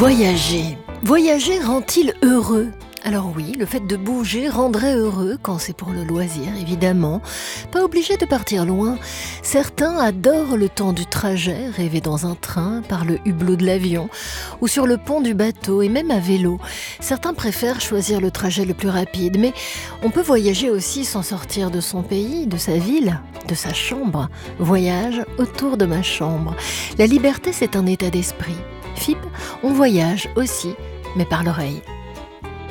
Voyager. Voyager rend-il heureux ? Alors oui, le fait de bouger rendrait heureux quand c'est pour le loisir, évidemment. Pas obligé de partir loin. Certains adorent le temps du trajet, rêver dans un train, par le hublot de l'avion, ou sur le pont du bateau, et même à vélo. Certains préfèrent choisir le trajet le plus rapide, mais on peut voyager aussi sans sortir de son pays, de sa ville, de sa chambre. Voyage autour de ma chambre. La liberté, c'est un état d'esprit. FIP, on voyage aussi, mais par l'oreille.